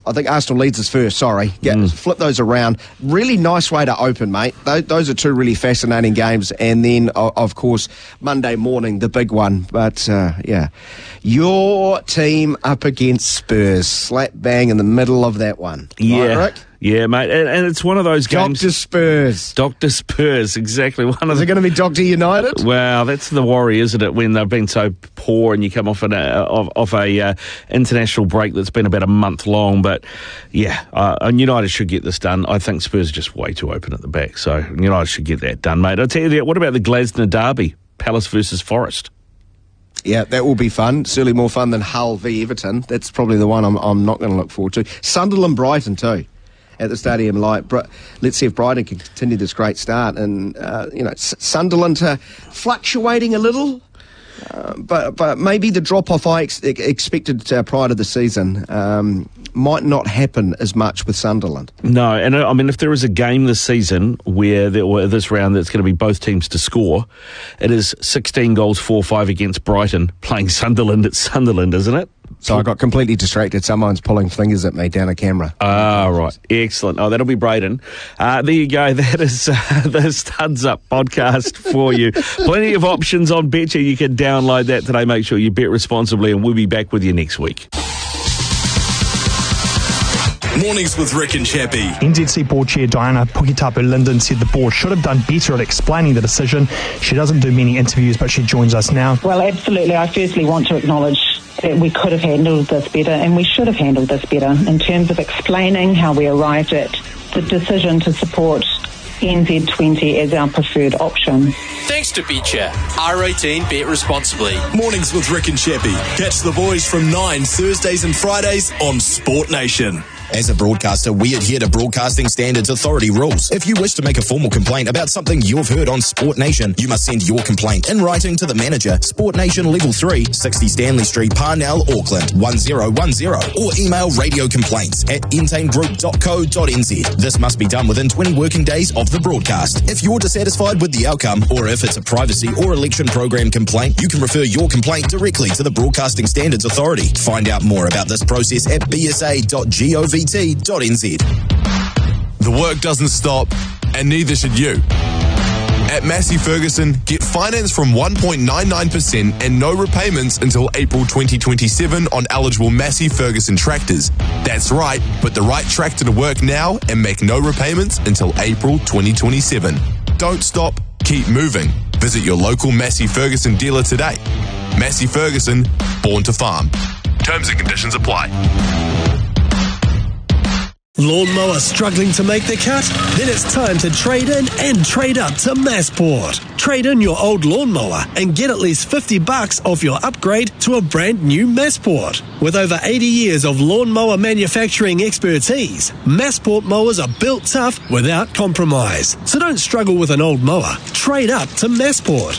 I think Arsenal leads us first, sorry. Flip those around. Really nice way to open, mate. Those are two really fascinating games. And then, of course, Monday morning, the big one. But, your team up against Spurs. Slap bang in the middle of that one. Yeah. Right, Rick? Yeah, mate, and it's one of those games... Dr. Spurs, exactly. Is it going to be Dr. United? Well, that's the worry, isn't it, when they've been so poor and you come off a international break that's been about a month long. But, United should get this done. I think Spurs are just way too open at the back, so United should get that done, mate. I'll tell you what about the Glasgow derby, Palace versus Forest? Yeah, that will be fun. Certainly more fun than Hull v Everton. That's probably the one I'm not going to look forward to. Sunderland-Brighton too. At the Stadium Light. Let's see if Brighton can continue this great start. And, Sunderland fluctuating a little, but maybe the drop-off I expected prior to the season might not happen as much with Sunderland. No, and I mean, if there is a game this season or this round that's going to be both teams to score, it is 16 goals, 4-5 against Brighton, playing Sunderland at Sunderland, isn't it? So I got completely distracted. Someone's pulling fingers at me down a camera. Ah, right. Excellent. Oh, that'll be Braden. There you go. That is the Studs Up podcast for you. Plenty of options on Betcha. You can download that today. Make sure you bet responsibly, and we'll be back with you next week. Mornings with Rick and Chappie. NZC Board Chair Diana Pukitapu-Linden said the board should have done better at explaining the decision. She doesn't do many interviews, but she joins us now. Well, absolutely. I firstly want to acknowledge that we could have handled this better, and we should have handled this better in terms of explaining how we arrived at the decision to support NZ20 as our preferred option. Thanks to Betcha. R18 bet responsibly. Mornings with Rick and Chappie. Catch the boys from 9 Thursdays and Fridays on Sport Nation. As a broadcaster, we adhere to Broadcasting Standards Authority rules. If you wish to make a formal complaint about something you've heard on Sport Nation, you must send your complaint in writing to the manager, Sport Nation Level 3, 60 Stanley Street, Parnell, Auckland, 1010, or email radiocomplaints@entanegroup.co.nz. This must be done within 20 working days of the broadcast. If you're dissatisfied with the outcome, or if it's a privacy or election program complaint, you can refer your complaint directly to the Broadcasting Standards Authority. Find out more about this process at bsa.gov.nz. The work doesn't stop, and neither should you. At Massey Ferguson, get finance from 1.99% and no repayments until April 2027 on eligible Massey Ferguson tractors. That's right, put the right tractor to work now and make no repayments until April 2027. Don't stop, keep moving. Visit your local Massey Ferguson dealer today. Massey Ferguson, born to farm. Terms and conditions apply. Lawnmower struggling to make the cut? Then it's time to trade in and trade up to Massport. Trade in your old lawnmower and get at least $50 off your upgrade to a brand new Massport. With over 80 years of lawnmower manufacturing expertise, Massport mowers are built tough without compromise. So don't struggle with an old mower. Trade up to Massport.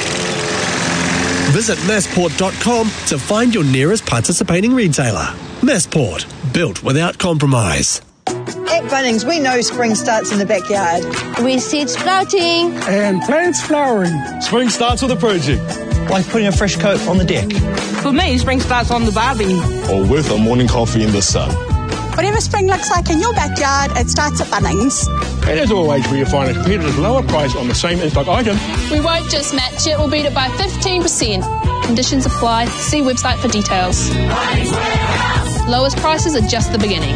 Visit massport.com to find your nearest participating retailer. Massport, built without compromise. At Bunnings, we know spring starts in the backyard. We seed sprouting. And plants flowering. Spring starts with a project. Like putting a fresh coat on the deck. For me, spring starts on the barbie. Or with a morning coffee in the sun. Whatever spring looks like in your backyard, it starts at Bunnings. And as always, where you find a competitor's lower price on the same in-stock item. We won't just match it, we'll beat it by 15%. Conditions apply. See website for details. Lowest prices are just the beginning.